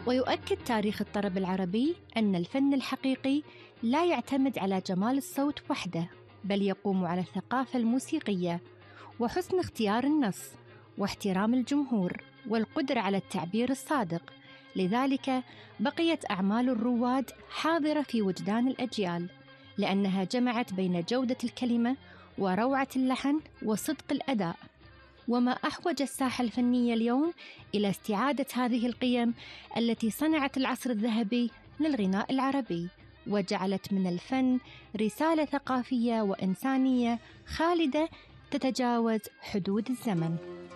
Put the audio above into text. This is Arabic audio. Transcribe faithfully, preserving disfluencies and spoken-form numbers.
ويؤكد تاريخ الطرب العربي أن الفن الحقيقي لا يعتمد على جمال الصوت وحده، بل يقوم على الثقافة الموسيقية وحسن اختيار النص واحترام الجمهور والقدرة على التعبير الصادق. لذلك بقيت أعمال الرواد حاضرة في وجدان الأجيال، لأنها جمعت بين جودة الكلمة وروعة اللحن وصدق الأداء. وما أحوج الساحة الفنية اليوم إلى استعادة هذه القيم التي صنعت العصر الذهبي للغناء العربي، وجعلت من الفن رسالة ثقافية وإنسانية خالدة تتجاوز حدود الزمن.